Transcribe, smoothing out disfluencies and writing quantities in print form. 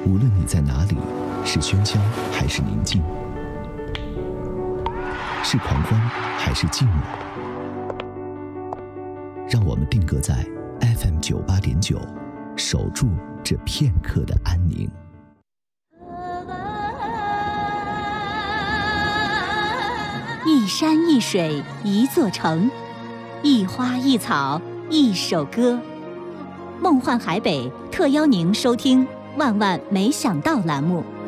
无论你在哪里，是喧嚣还是宁静，是狂欢还是静默，让我们定格在 FM98.9，守住这片刻的安宁。 一山一水一座城，一花一草一首歌。梦幻海北特邀您收听《万万没想到》栏目。